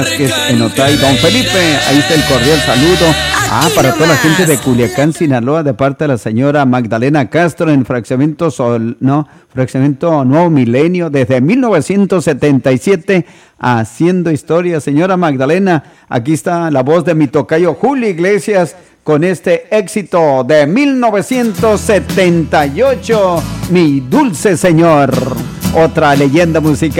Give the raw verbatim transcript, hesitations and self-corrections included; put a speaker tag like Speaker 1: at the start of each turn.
Speaker 1: En Otay, don Felipe, ahí está el cordial saludo. Ah, para toda la gente de Culiacán, Sinaloa, de parte de la señora Magdalena Castro en fraccionamiento Sol, no, fraccionamiento Nuevo Milenio, desde mil novecientos setenta y siete, haciendo historia. Señora Magdalena, aquí está la voz de mi tocayo Julio Iglesias con este éxito de mil novecientos setenta y ocho, Mi Dulce Señor, otra leyenda musical.